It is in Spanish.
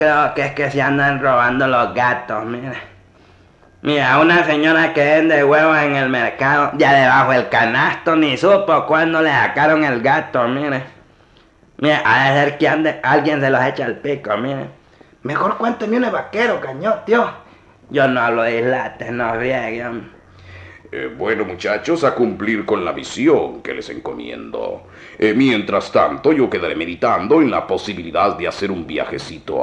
Creo que es que se andan robando los gatos, mira. Mira, una señora que vende huevos en el mercado, ya debajo del canasto, ni supo cuándo le sacaron el gato, mire. Mira, ha de ser que alguien se los echa al pico, mire. Mejor cuénteme un vaquero, cañón, tío. Yo no hablo de islates, no friegue, hombre. Bueno, muchachos, a cumplir con la misión que les encomiendo. Mientras tanto, yo quedaré meditando en la posibilidad de hacer un viajecito